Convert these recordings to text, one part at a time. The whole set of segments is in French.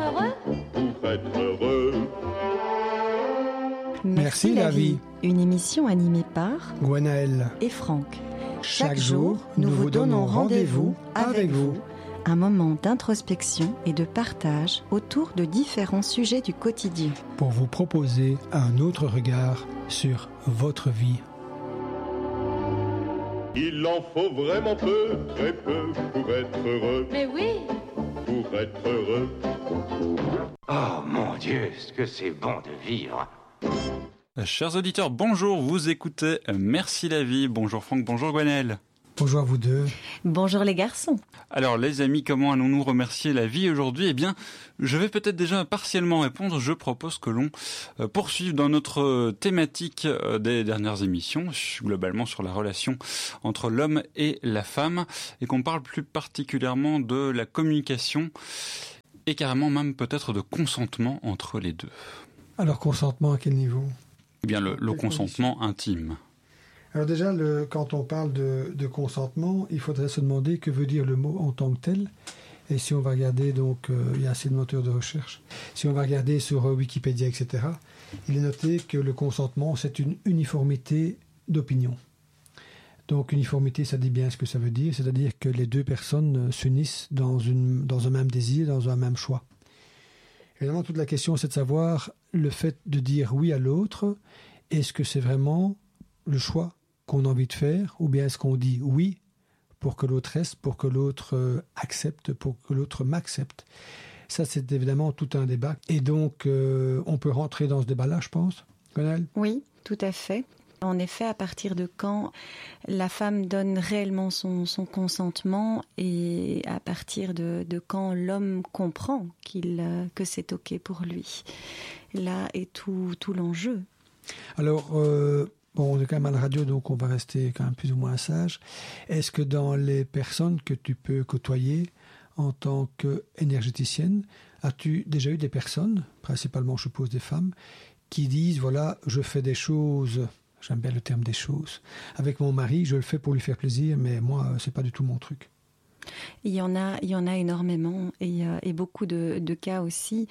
heureux. Pour être heureux. Merci la vie. Une émission animée par Gwenaëlle et Franck. Chaque jour, nous vous donnons rendez-vous avec vous. Un moment d'introspection et de partage autour de différents sujets du quotidien. Pour vous proposer un autre regard sur votre vie. Il en faut vraiment peu, très peu, pour être heureux. Mais oui. Pour être heureux. Oh mon Dieu, ce que c'est bon de vivre. Chers auditeurs, bonjour, vous écoutez Merci la vie. Bonjour Franck, bonjour Gwenaëlle. Bonjour à vous deux. Bonjour les garçons. Alors les amis, comment allons-nous remercier la vie aujourd'hui ? Eh bien, je vais peut-être déjà partiellement répondre. Je propose que l'on poursuive dans notre thématique des dernières émissions, globalement sur la relation entre l'homme et la femme, et qu'on parle plus particulièrement de la communication et carrément même peut-être de consentement entre les deux. Alors consentement à quel niveau ? Eh bien le consentement intime. Alors déjà, quand on parle de consentement, il faudrait se demander que veut dire le mot en tant que tel. Et si on va regarder, donc il y a assez de moteurs de recherche, si on va regarder sur Wikipédia, etc., il est noté que le consentement, c'est une uniformité d'opinion. Donc uniformité, ça dit bien ce que ça veut dire, c'est-à-dire que les deux personnes s'unissent dans un même désir, dans un même choix. Évidemment, toute la question, c'est de savoir le fait de dire oui à l'autre, est-ce que c'est vraiment le choix qu'on a envie de faire, ou bien est-ce qu'on dit oui pour que l'autre reste, pour que l'autre accepte, pour que l'autre m'accepte. Ça, c'est évidemment tout un débat. Et donc, on peut rentrer dans ce débat-là, je pense. Gwenaëlle ? Oui, tout à fait. En effet, à partir de quand la femme donne réellement son consentement et à partir de quand l'homme comprend que c'est OK pour lui. Là est tout l'enjeu. Alors, bon, on est quand même à la radio, donc on va rester quand même plus ou moins sage. Est-ce que dans les personnes que tu peux côtoyer en tant qu'énergéticienne, as-tu déjà eu des personnes, principalement je suppose des femmes, qui disent, voilà, je fais des choses... J'aime bien le terme des choses. Avec mon mari, je le fais pour lui faire plaisir, mais moi, c'est pas du tout mon truc. Il y en a énormément et beaucoup de cas aussi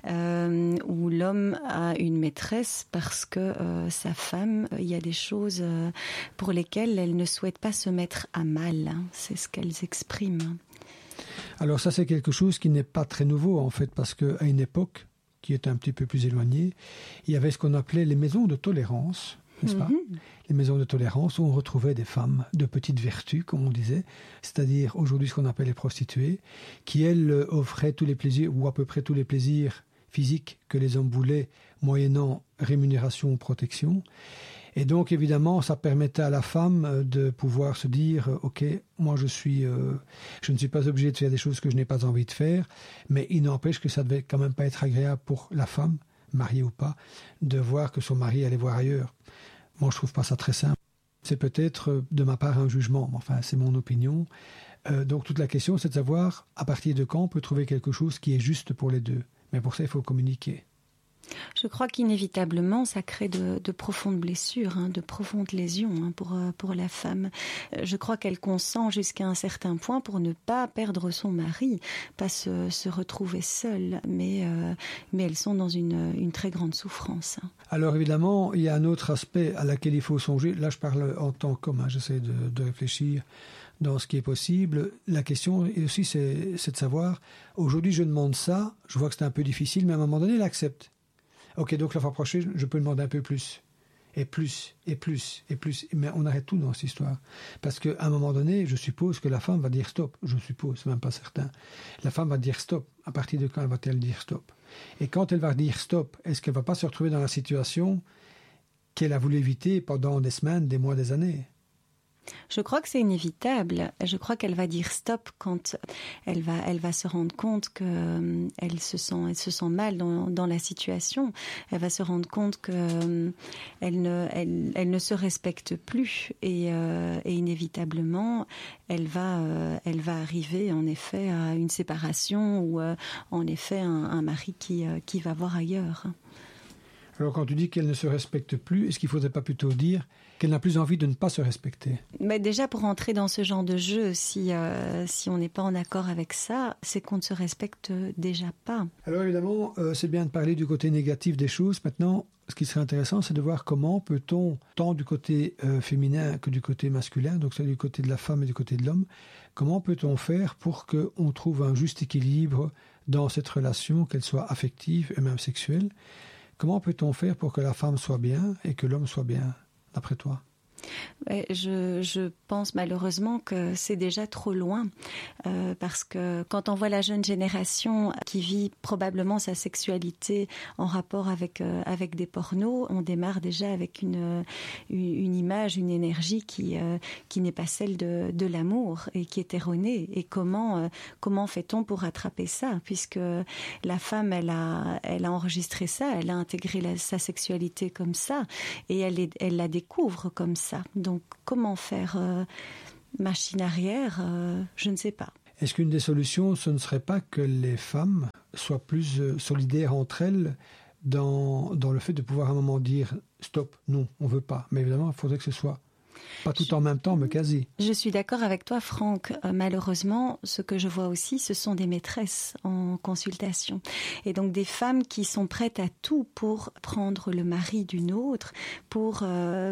où l'homme a une maîtresse parce que sa femme, il y a des choses pour lesquelles elle ne souhaite pas se mettre à mal. C'est ce qu'elles expriment. Alors ça, c'est quelque chose qui n'est pas très nouveau en fait, parce qu'à une époque qui est un petit peu plus éloignée, il y avait ce qu'on appelait les maisons de tolérance. N'est-ce pas ? Les maisons de tolérance où on retrouvait des femmes de petite vertu, comme on disait, c'est-à-dire aujourd'hui ce qu'on appelle les prostituées, qui elles offraient tous les plaisirs, ou à peu près tous les plaisirs physiques que les hommes voulaient, moyennant rémunération ou protection. Et donc évidemment, ça permettait à la femme de pouvoir se dire, ok, moi je ne suis pas obligé de faire des choses que je n'ai pas envie de faire, mais il n'empêche que ça devait quand même pas être agréable pour la femme, mariée ou pas, de voir que son mari allait voir ailleurs. Moi, je trouve pas ça très simple. C'est peut-être de ma part un jugement, mais enfin, c'est mon opinion. Donc, toute la question, c'est de savoir à partir de quand on peut trouver quelque chose qui est juste pour les deux. Mais pour ça, il faut communiquer. Je crois qu'inévitablement, ça crée de profondes blessures, de profondes lésions pour la femme. Je crois qu'elle consent jusqu'à un certain point pour ne pas perdre son mari, pas se retrouver seule, mais elles sont dans une très grande souffrance. Alors évidemment, il y a un autre aspect à laquelle il faut songer. Là, je parle en tant qu'homme, j'essaie de réfléchir dans ce qui est possible. La question aussi, c'est de savoir, aujourd'hui je demande ça, je vois que c'est un peu difficile, mais à un moment donné, il accepte. Ok, donc la fois prochaine, je peux demander un peu plus. Et plus, et plus, et plus. Mais on arrête tout dans cette histoire. Parce qu'à un moment donné, je suppose que la femme va dire stop. Je suppose, c'est même pas certain. La femme va dire stop. À partir de quand va-t-elle dire stop ? Et quand elle va dire stop, est-ce qu'elle va pas se retrouver dans la situation qu'elle a voulu éviter pendant des semaines, des mois, des années ? Je crois que c'est inévitable. Je crois qu'elle va dire stop quand elle va se rendre compte que elle se sent mal dans la situation. Elle va se rendre compte que elle ne se respecte plus et inévitablement elle va arriver en effet à une séparation ou en effet un mari qui va voir ailleurs. Alors quand tu dis qu'elle ne se respecte plus, est-ce qu'il ne faudrait pas plutôt dire qu'elle n'a plus envie de ne pas se respecter? Mais déjà, pour entrer dans ce genre de jeu, si on n'est pas en accord avec ça, c'est qu'on ne se respecte déjà pas. Alors évidemment, c'est bien de parler du côté négatif des choses. Maintenant, ce qui serait intéressant, c'est de voir comment peut-on, tant du côté féminin que du côté masculin, donc c'est du côté de la femme et du côté de l'homme, comment peut-on faire pour qu'on trouve un juste équilibre dans cette relation, qu'elle soit affective et même sexuelle? Comment peut-on faire pour que la femme soit bien et que l'homme soit bien, d'après toi? Je pense malheureusement que c'est déjà trop loin parce que quand on voit la jeune génération qui vit probablement sa sexualité en rapport avec des pornos, on démarre déjà avec une image, une énergie qui n'est pas celle de l'amour et qui est erronée. Et comment fait-on pour rattraper ça, puisque la femme elle a enregistré ça, elle a intégré sa sexualité comme ça et elle la découvre comme ça. Donc, comment faire machine arrière, je ne sais pas. Est-ce qu'une des solutions, ce ne serait pas que les femmes soient plus solidaires entre elles dans le fait de pouvoir à un moment dire « stop, non, on ne veut pas ». Mais évidemment, il faudrait que ce soit pas tout en même temps, mais quasi. Je suis d'accord avec toi, Franck. Malheureusement, ce que je vois aussi, ce sont des maîtresses en consultation. Et donc des femmes qui sont prêtes à tout pour prendre le mari d'une autre, pour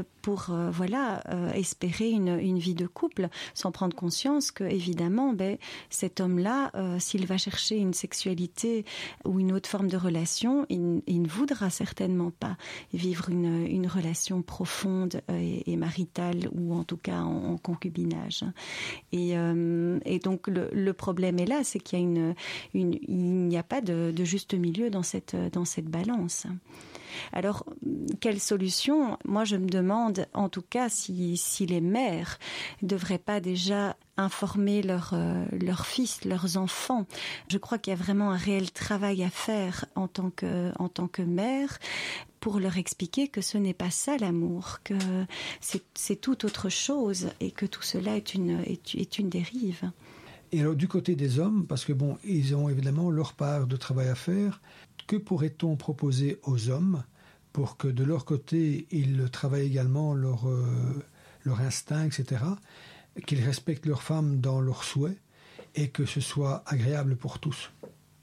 espérer une vie de couple, sans prendre conscience que, évidemment, cet homme-là, s'il va chercher une sexualité ou une autre forme de relation, il ne voudra certainement pas vivre une relation profonde et maritale, ou en tout cas en concubinage. Et donc le problème est là, c'est qu'il n'y a pas de juste milieu dans cette balance. Alors, quelle solution? Moi, je me demande, en tout cas, si les mères ne devraient pas déjà informer leurs fils, leurs enfants. Je crois qu'il y a vraiment un réel travail à faire en tant que mère, pour leur expliquer que ce n'est pas ça l'amour, que c'est tout autre chose et que tout cela est une dérive. Et alors du côté des hommes, parce que ils ont évidemment leur part de travail à faire, que pourrait-on proposer aux hommes pour que de leur côté, ils travaillent également leur instinct, etc., qu'ils respectent leurs femmes dans leurs souhaits et que ce soit agréable pour tous?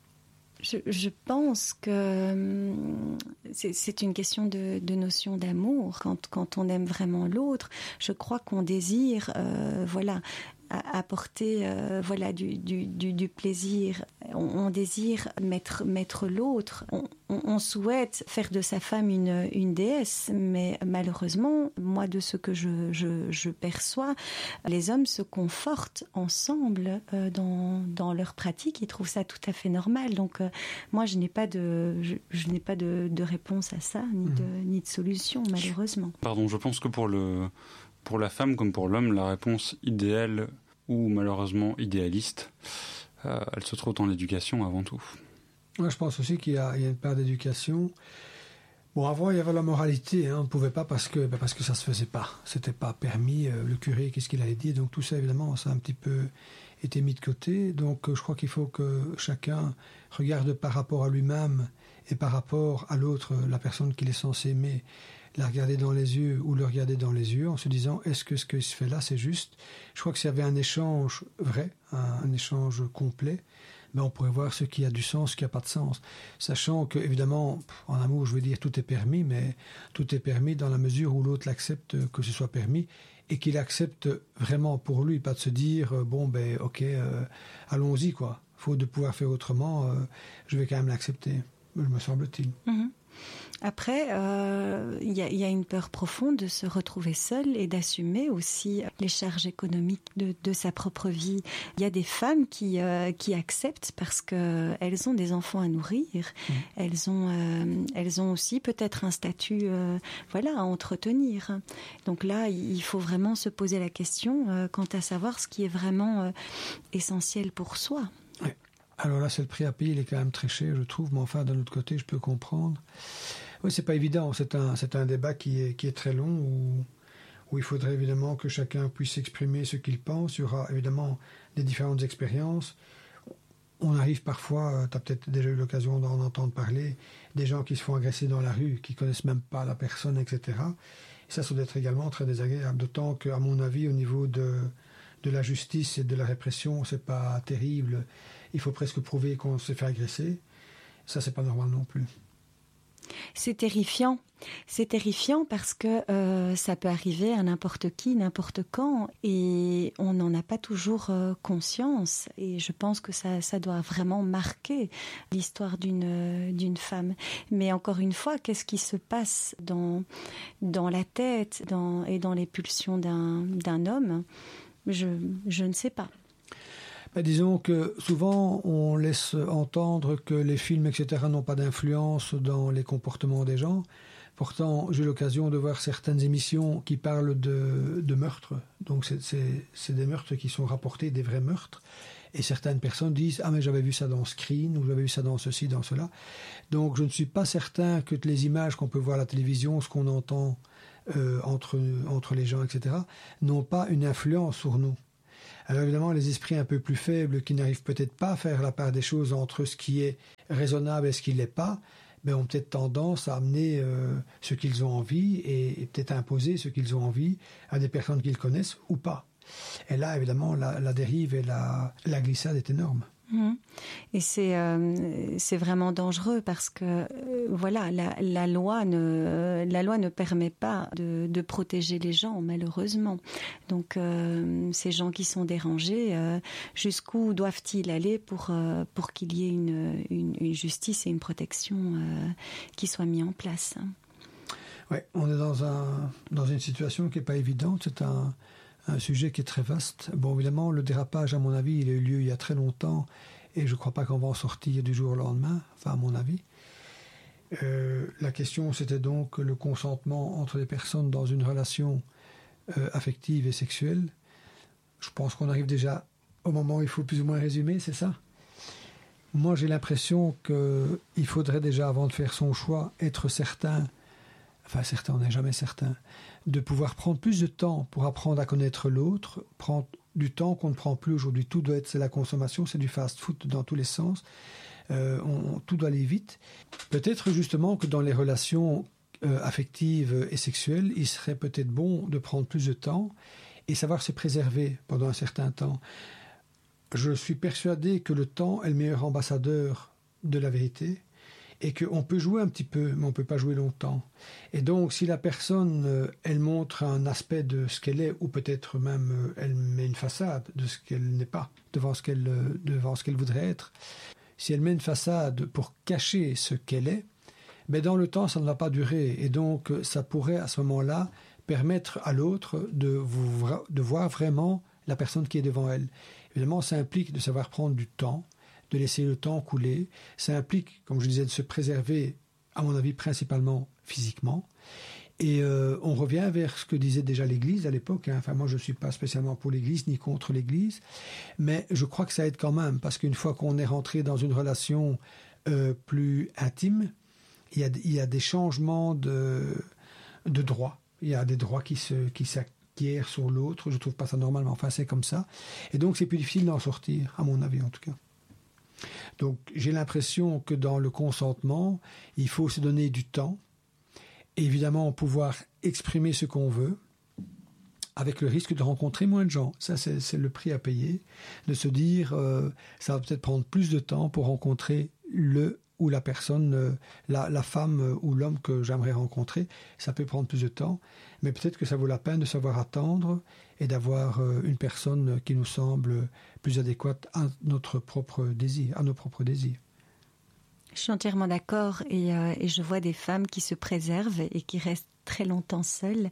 Je pense que c'est une question de notion d'amour. Quand on aime vraiment l'autre, je crois qu'on désire, apporter du plaisir. On désire mettre l'autre. On souhaite faire de sa femme une déesse, mais malheureusement, moi, de ce que je perçois, les hommes se confortent ensemble dans leur pratique. Ils trouvent ça tout à fait normal. Donc, moi, je n'ai pas de réponse à ça, ni de solution, malheureusement. Pardon, je pense que pour la femme comme pour l'homme, la réponse idéale ou malheureusement idéaliste, elle se trouve dans l'éducation avant tout. Moi, je pense aussi qu'il y a une part d'éducation. Avant, il y avait la moralité. On ne pouvait pas parce que ça ne se faisait pas. Ce n'était pas permis. Le curé, qu'est-ce qu'il allait dire? Donc tout ça, évidemment, ça a un petit peu été mis de côté. Donc je crois qu'il faut que chacun regarde par rapport à lui-même et par rapport à l'autre, la personne qu'il est censé aimer, la regarder dans les yeux ou le regarder dans les yeux en se disant est-ce que ce qui se fait là c'est juste? Je crois que s'il y avait un échange vrai, un échange complet, on pourrait voir ce qui a du sens, ce qui n'a pas de sens. Sachant que, évidemment, en amour, je veux dire, tout est permis, mais tout est permis dans la mesure où l'autre l'accepte que ce soit permis et qu'il accepte vraiment pour lui, pas de se dire ok, allons-y, quoi. Faute de pouvoir faire autrement, je vais quand même l'accepter, me semble-t-il. Mm-hmm. Après, il y a une peur profonde de se retrouver seule et d'assumer aussi les charges économiques de sa propre vie. Il y a des femmes qui acceptent parce qu'elles ont des enfants à nourrir. Elles ont aussi peut-être un statut à entretenir. Donc là, il faut vraiment se poser la question quant à savoir ce qui est vraiment essentiel pour soi. Oui. Alors là, c'est le prix à payer, il est quand même très cher, je trouve, mais enfin, d'un autre côté, je peux comprendre. Oui, c'est pas évident, c'est un débat qui est très long, où il faudrait évidemment que chacun puisse exprimer ce qu'il pense. Il y aura évidemment des différentes expériences. On arrive parfois, tu as peut-être déjà eu l'occasion d'en entendre parler, des gens qui se font agresser dans la rue, qui connaissent même pas la personne, etc. Et ça doit être également très désagréable, d'autant qu'à mon avis, au niveau de la justice et de la répression, c'est pas terrible. Il faut presque prouver qu'on s'est fait agresser. Ça, c'est pas normal non plus. C'est terrifiant. C'est terrifiant parce que ça peut arriver à n'importe qui, n'importe quand, et on n'en a pas toujours conscience. Et je pense que ça doit vraiment marquer l'histoire d'une femme. Mais encore une fois, qu'est-ce qui se passe dans la tête et dans les pulsions d'un homme ? Je ne sais pas. Disons que souvent on laisse entendre que les films, etc., n'ont pas d'influence dans les comportements des gens. Pourtant, j'ai eu l'occasion de voir certaines émissions qui parlent de meurtres. Donc c'est des meurtres qui sont rapportés, des vrais meurtres. Et certaines personnes disent « Ah mais j'avais vu ça dans Screen » ou « J'avais vu ça dans ceci, dans cela ». Donc je ne suis pas certain que les images qu'on peut voir à la télévision, ce qu'on entend entre les gens, etc., n'ont pas une influence sur nous. Alors évidemment, les esprits un peu plus faibles qui n'arrivent peut-être pas à faire la part des choses entre ce qui est raisonnable et ce qui ne l'est pas, ont peut-être tendance à amener ce qu'ils ont envie et peut-être imposer ce qu'ils ont envie à des personnes qu'ils connaissent ou pas. Et là, évidemment, la dérive et la glissade est énorme. Et c'est vraiment dangereux parce que voilà, la loi ne permet pas de protéger les gens, malheureusement. Donc ces gens qui sont dérangés, jusqu'où doivent-ils aller pour qu'il y ait une justice et une protection qui soient mis en place? Oui, on est dans une situation qui n'est pas évidente. C'est un sujet qui est très vaste. Bon, évidemment, le dérapage, à mon avis, il a eu lieu il y a très longtemps et je ne crois pas qu'on va en sortir du jour au lendemain, enfin, à mon avis. La question, c'était donc le consentement entre les personnes dans une relation affective et sexuelle. Je pense qu'on arrive déjà au moment où il faut plus ou moins résumer, c'est ça? Moi, j'ai l'impression qu'il faudrait déjà, avant de faire son choix, être certain, enfin certain, on n'est jamais certain, de pouvoir prendre plus de temps pour apprendre à connaître l'autre, prendre du temps qu'on ne prend plus aujourd'hui. Tout doit être, c'est la consommation, c'est du fast-food dans tous les sens. Tout doit aller vite. Peut-être justement que dans les relations affectives et sexuelles, il serait peut-être bon de prendre plus de temps et savoir se préserver pendant un certain temps. Je suis persuadé que le temps est le meilleur ambassadeur de la vérité et qu'on peut jouer un petit peu, mais on ne peut pas jouer longtemps. Et donc, si la personne, elle montre un aspect de ce qu'elle est, ou peut-être même elle met une façade de ce qu'elle n'est pas, devant ce qu'elle voudrait être, si elle met une façade pour cacher ce qu'elle est, mais dans le temps, ça ne va pas durer. Et donc, ça pourrait, à ce moment-là, permettre à l'autre de voir vraiment la personne qui est devant elle. Évidemment, ça implique de savoir prendre du temps, de laisser le temps couler. Ça implique, comme je disais, de se préserver, à mon avis, principalement physiquement. Et on revient vers ce que disait déjà l'Église à l'époque. Enfin, moi, je ne suis pas spécialement pour l'Église ni contre l'Église, mais je crois que ça aide quand même, parce qu'une fois qu'on est rentré dans une relation plus intime, il y a des changements de droits. Il y a des droits qui s'acquièrent sur l'autre. Je ne trouve pas ça normal, mais enfin, c'est comme ça. Et donc, c'est plus difficile d'en sortir, à mon avis en tout cas. Donc, j'ai l'impression que dans le consentement, il faut se donner du temps, évidemment pouvoir exprimer ce qu'on veut, avec le risque de rencontrer moins de gens. Ça, c'est le prix à payer, de se dire, ça va peut-être prendre plus de temps pour rencontrer le ou la personne, la femme ou l'homme que j'aimerais rencontrer. Ça peut prendre plus de temps, mais peut-être que ça vaut la peine de savoir attendre et d'avoir une personne qui nous semble plus adéquate à notre propre désir, à nos propres désirs. Je suis entièrement d'accord et je vois des femmes qui se préservent et qui restent très longtemps seules.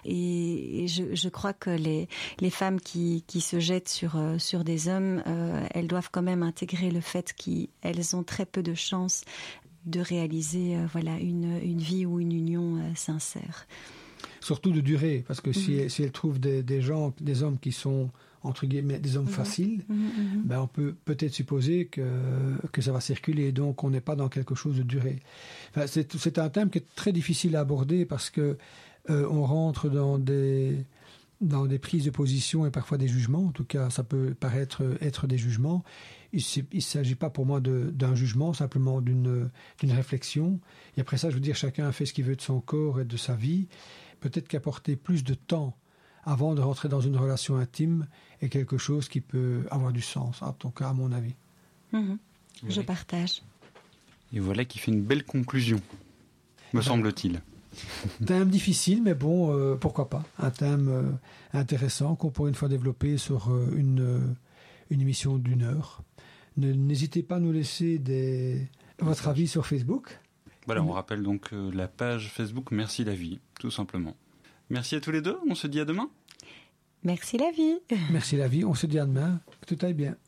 Et je crois que les femmes qui se jettent sur des hommes, elles doivent quand même intégrer le fait qu'elles ont très peu de chances de réaliser une vie ou une union sincère. Surtout de durer, parce que si elles trouvent des hommes qui sont entre guillemets des hommes faciles, ben on peut peut-être supposer que ça va circuler, donc on n'est pas dans quelque chose de durée. Enfin, c'est un thème qui est très difficile à aborder parce que on rentre dans des dans des prises de position et parfois des jugements. En tout cas, ça peut paraître être des jugements. Il ne s'agit pas pour moi d'un jugement, simplement d'une réflexion. Et après ça, je veux dire, chacun fait ce qu'il veut de son corps et de sa vie. Peut-être qu'apporter plus de temps avant de rentrer dans une relation intime est quelque chose qui peut avoir du sens, en tout cas à mon avis. Je partage. Et voilà qui fait une belle conclusion, me semble-t-il. Thème difficile, mais bon, pourquoi pas. Un thème intéressant qu'on pourrait une fois développer sur une émission d'1 heure. N'hésitez pas à nous laisser votre avis sur Facebook. Voilà, on rappelle donc la page Facebook Merci la vie, tout simplement. Merci à tous les deux, on se dit à demain. Merci la vie. Merci la vie, on se dit à demain. Que tout aille bien.